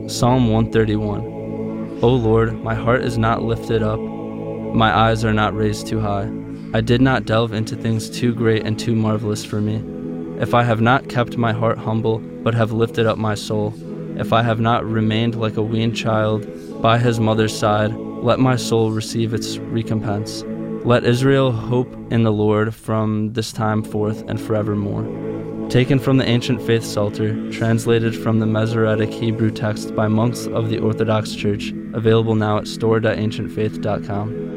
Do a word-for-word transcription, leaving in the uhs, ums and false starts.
Psalm one thirty-one. O Lord, my heart is not lifted up, my eyes are not raised too high. I did not delve into things too great and too marvelous for me. If I have not kept my heart humble, but have lifted up my soul, if I have not remained like a weaned child by his mother's side, let my soul receive its recompense. Let Israel hope in the Lord from this time forth and forevermore. Taken from the Ancient Faith Psalter, translated from the Masoretic Hebrew text by monks of the Orthodox Church, available now at store dot ancient faith dot com.